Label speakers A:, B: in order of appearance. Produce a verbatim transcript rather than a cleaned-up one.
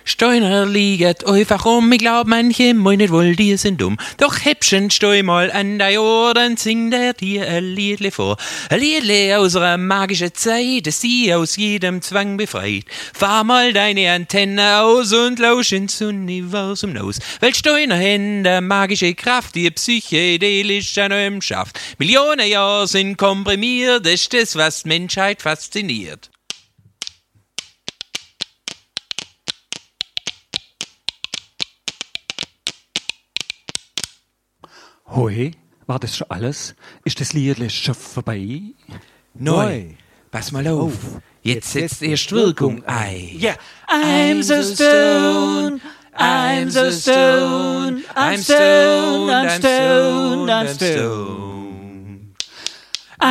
A: Steiner liegt einfach um, ich glaub, manche meinen wohl, die sind dumm. Doch Häppchen, steu mal an der Ohr, dann singt er dir ein Liedle vor. Ein Liedle aus einer magischen Zeit, das sie aus jedem Zwang befreit. Fahr mal deine Antenne aus und lausch ins Universum aus. Weil Steiner Hände magische Kraft, die psychedelisch an einem schafft. Millionen Jahre sind komprimiert, das ist das, was Menschheit fasziniert.
B: Hoi, war das schon alles? Ist das Lied schon vorbei?
A: Neu, pass mal auf, jetzt setzt erst Wirkung ein.
B: Yeah.
A: I'm so stoned, I'm so stoned, I'm stoned, I'm stoned, I'm stoned.